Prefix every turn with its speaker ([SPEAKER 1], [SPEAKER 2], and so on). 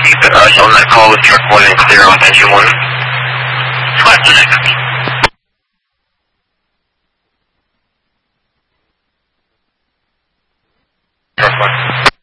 [SPEAKER 1] keep us on that call with truck 1 and clear on engine 1. Truck 1.